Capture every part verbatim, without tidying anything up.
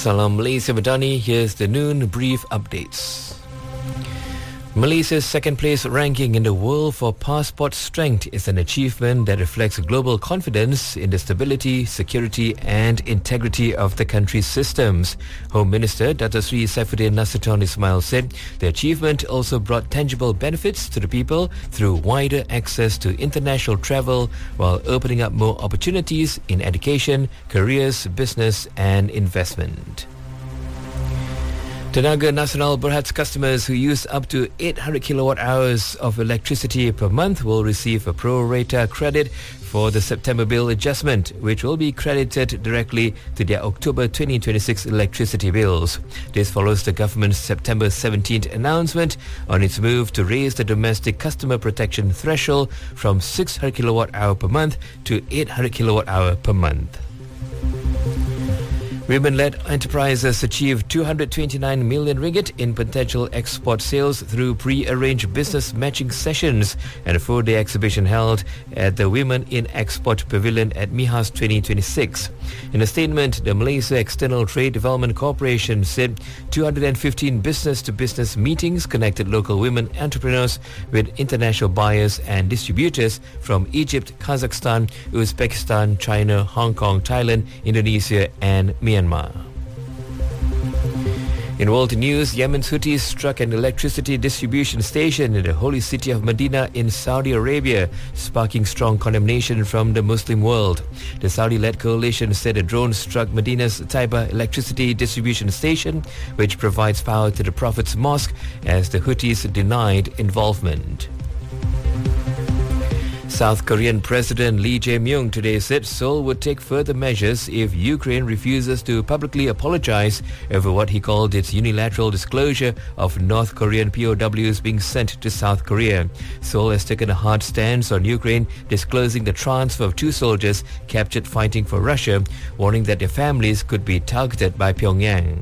Salam Malaysia Madani, here's the noon brief updates. Malaysia's second place ranking in the world for passport strength is an achievement that reflects global confidence in the stability, security and integrity of the country's systems. Home Minister Dato Sri Saifuddin Nasution Ismail said the achievement also brought tangible benefits to the people through wider access to international travel while opening up more opportunities in education, careers, business and investment. Tenaga Nasional Berhad's customers who use up to eight hundred kilowatt hours of electricity per month will receive a pro rata credit for the September bill adjustment, which will be credited directly to their October twenty twenty-six electricity bills. This follows the government's September seventeenth announcement on its move to raise the domestic customer protection threshold from six hundred kilowatt hour per month to eight hundred kilowatt hour per month. Women-led enterprises achieved two hundred twenty-nine million ringgit in potential export sales through pre-arranged business matching sessions and a four-day exhibition held at the Women in Export Pavilion at MIHAS twenty twenty-six. In a statement, the Malaysia External Trade Development Corporation said two hundred fifteen business-to-business meetings connected local women entrepreneurs with international buyers and distributors from Egypt, Kazakhstan, Uzbekistan, China, Hong Kong, Thailand, Indonesia and Myanmar. Myanmar. In world news, Yemen's Houthis struck an electricity distribution station in the holy city of Medina in Saudi Arabia, sparking strong condemnation from the Muslim world. The Saudi-led coalition said a drone struck Medina's Taiba electricity distribution station, which provides power to the Prophet's mosque, as the Houthis denied involvement. South Korean President Lee Jae-myung today said Seoul would take further measures if Ukraine refuses to publicly apologize over what he called its unilateral disclosure of North Korean P O Ws being sent to South Korea. Seoul has taken a hard stance on Ukraine disclosing the transfer of two soldiers captured fighting for Russia, warning that their families could be targeted by Pyongyang.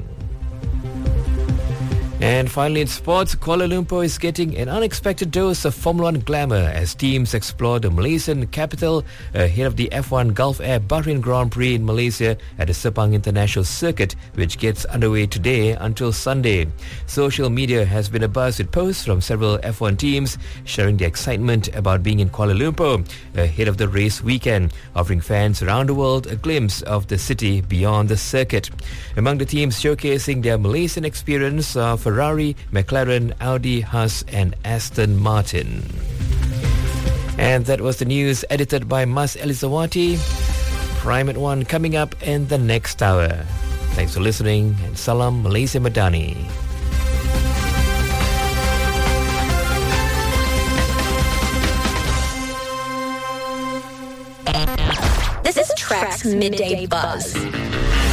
And finally in sports, Kuala Lumpur is getting an unexpected dose of Formula One glamour as teams explore the Malaysian capital ahead of the F one Gulf Air Bahrain Grand Prix in Malaysia at the Sepang International Circuit, which gets underway today until Sunday. Social media has been abuzz with posts from several F one teams sharing their excitement about being in Kuala Lumpur ahead of the race weekend, offering fans around the world a glimpse of the city beyond the circuit. Among the teams showcasing their Malaysian experience are Ferrari, McLaren, Audi, Haas and Aston Martin. And that was the news edited by Mas Elizawati. Prime at one coming up in the next hour. Thanks for listening and Salam Malaysia Madani. This is Track's Midday Buzz.